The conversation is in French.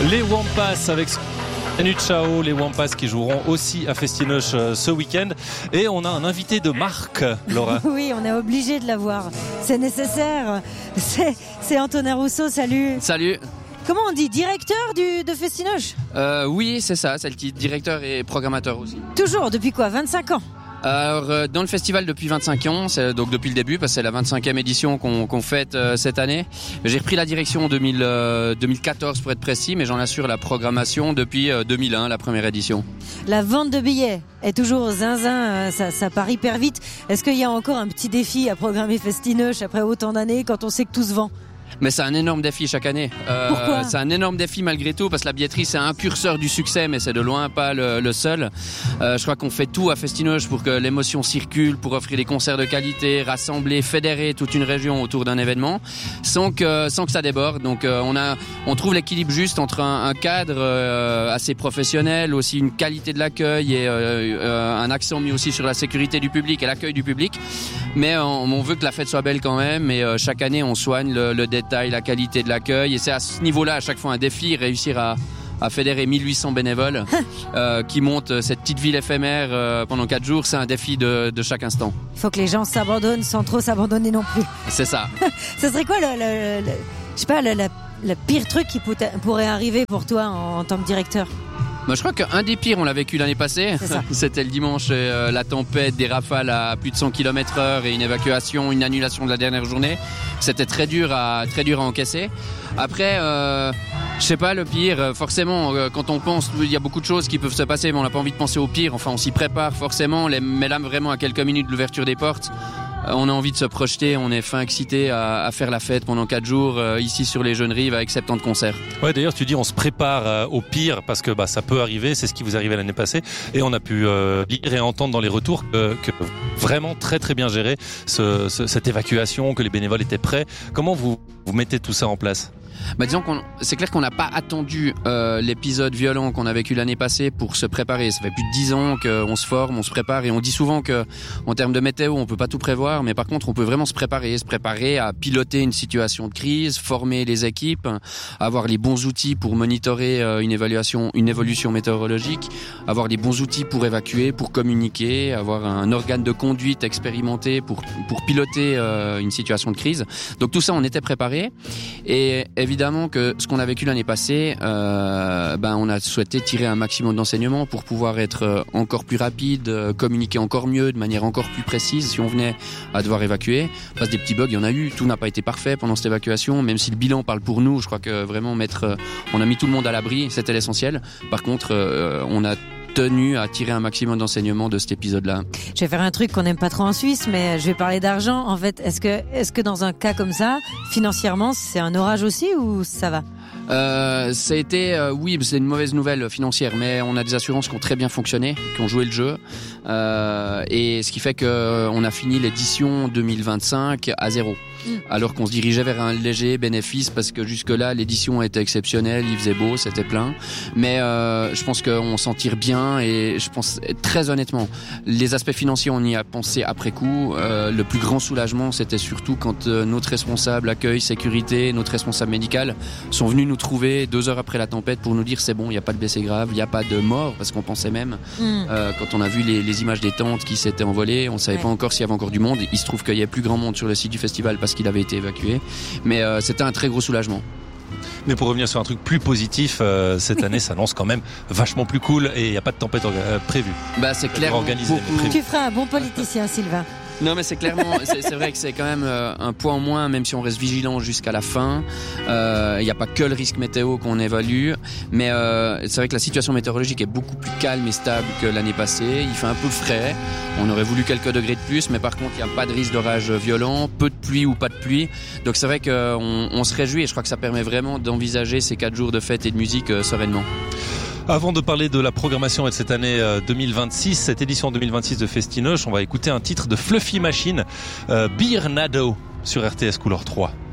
Les Wampas avec Manu Chao, les Wampas qui joueront aussi à Festinoche ce week-end. Et on a un invité de marque, Laura. Oui, on est obligé de l'avoir. C'est nécessaire. C'est Antonin Rousseau, salut. Salut. Comment on dit, directeur de Festinoche ? Oui, c'est ça, c'est le titre, directeur et programmateur aussi. Toujours, depuis quoi, 25 ans ? Alors, dans le festival depuis 25 ans, c'est donc depuis le début, parce que c'est la 25e édition qu'on fête cette année. J'ai repris la direction en 2014 pour être précis, mais j'en assure la programmation depuis 2001, la première édition. La vente de billets est toujours zinzin, ça part hyper vite. Est-ce qu'il y a encore un petit défi à programmer Festinoche après autant d'années quand on sait que tout se vend ? Mais c'est un énorme défi chaque année. Pourquoi ? C'est un énorme défi malgré tout, parce que la billetterie c'est un curseur du succès, mais c'est de loin pas le seul. Je crois qu'on fait tout à Festinoche pour que l'émotion circule, pour offrir des concerts de qualité, rassembler, fédérer toute une région autour d'un événement, sans que ça déborde. Donc on trouve l'équilibre juste entre un cadre assez professionnel, aussi une qualité de l'accueil et un accent mis aussi sur la sécurité du public et l'accueil du public. Mais on veut que la fête soit belle quand même, et chaque année on soigne le détail, la qualité de l'accueil, et c'est à ce niveau-là à chaque fois un défi, réussir à fédérer 1800 bénévoles qui montent cette petite ville éphémère pendant 4 jours, c'est un défi de chaque instant. Il faut que les gens s'abandonnent sans trop s'abandonner non plus. C'est ça. Ce serait quoi le pire truc qui pourrait arriver pour toi en tant que directeur ? Moi, je crois qu'un des pires, on l'a vécu l'année passée. C'était le dimanche, la tempête, des rafales à plus de 100 km/h et une évacuation, une annulation de la dernière journée. C'était très dur à encaisser. Après, je sais pas, le pire, forcément, quand on pense, il y a beaucoup de choses qui peuvent se passer, mais on n'a pas envie de penser au pire. Enfin, on s'y prépare forcément, mais là, vraiment, à quelques minutes de l'ouverture des portes, on a envie de se projeter, on est fin excité à faire la fête pendant 4 jours ici sur les Jeunes Rives avec 70 concerts. Ouais, d'ailleurs tu dis on se prépare au pire parce que ça peut arriver, c'est ce qui vous arrivait l'année passée, et on a pu lire et entendre dans les retours que vraiment très très bien géré cette évacuation, que les bénévoles étaient prêts. Comment vous mettez tout ça en place ? Disons c'est clair qu'on n'a pas attendu l'épisode violent qu'on a vécu l'année passée pour se préparer. Ça fait plus de 10 ans qu'on se forme, on se prépare, et on dit souvent que en termes de météo, on peut pas tout prévoir, mais par contre, on peut vraiment se préparer à piloter une situation de crise, former les équipes, avoir les bons outils pour monitorer une évolution météorologique, avoir les bons outils pour évacuer, pour communiquer, avoir un organe de conduite expérimenté pour piloter une situation de crise. Donc tout ça, on était préparé, et évidemment que ce qu'on a vécu l'année passée, on a souhaité tirer un maximum d'enseignements pour pouvoir être encore plus rapide, communiquer encore mieux, de manière encore plus précise si on venait à devoir évacuer. Parce que des petits bugs, il y en a eu, tout n'a pas été parfait pendant cette évacuation, même si le bilan parle pour nous. Je crois que vraiment on a mis tout le monde à l'abri, c'était l'essentiel. Par contre, on a tenu à tirer un maximum d'enseignements de cet épisode-là. Je vais faire un truc qu'on n'aime pas trop en Suisse, mais je vais parler d'argent. En fait, est-ce que dans un cas comme ça, financièrement, c'est un orage aussi ou ça va ? Ça a été, oui, c'est une mauvaise nouvelle financière, mais on a des assurances qui ont très bien fonctionné, qui ont joué le jeu, et ce qui fait qu'on a fini l'édition 2025 à 0. Alors qu'on se dirigeait vers un léger bénéfice, parce que jusque-là, l'édition était exceptionnelle, il faisait beau, c'était plein. Mais je pense qu'on s'en tire bien, et je pense, très honnêtement, les aspects financiers, on y a pensé après coup. Le plus grand soulagement, c'était surtout quand notre responsable accueil, sécurité, notre responsable médical sont venus nous trouver 2 heures après la tempête pour nous dire c'est bon, il n'y a pas de blessés graves, il n'y a pas de mort, parce qu'on pensait même, quand on a vu les images des tentes qui s'étaient envolées, on ne savait pas encore s'il y avait encore du monde. Il se trouve qu'il y a plus grand monde sur le site du festival parce qu'il avait été évacué, mais c'était un très gros soulagement. Mais pour revenir sur un truc plus positif, cette année s'annonce quand même vachement plus cool, et il n'y a pas de tempête prévue. C'est clair. Tu feras un bon politicien, Sylvain. Non, mais c'est clairement, c'est vrai que c'est quand même un point en moins, même si on reste vigilant jusqu'à la fin. Il n'y a pas que le risque météo qu'on évalue, mais c'est vrai que la situation météorologique est beaucoup plus calme et stable que l'année passée. Il fait un peu frais, on aurait voulu quelques degrés de plus, mais par contre il n'y a pas de risque d'orage violent, peu de pluie ou pas de pluie. Donc c'est vrai qu'on se réjouit, et je crois que ça permet vraiment d'envisager ces 4 jours de fête et de musique sereinement. Avant de parler de la programmation de cette année 2026, cette édition 2026 de Festinoche, on va écouter un titre de Fluffy Machine, Beer Nado, sur RTS Couleur 3.